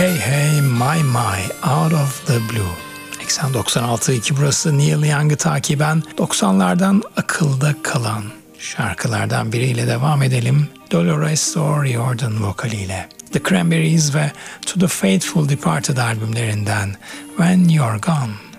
Hey Hey My My Out of the Blue. 96.2 burası Neil Young'ı takiben 90'lardan akılda kalan şarkılardan biriyle devam edelim. Dolores O'Riordan vokaliyle. The Cranberries ve To the Faithful Departed albümlerinden When You're Gone.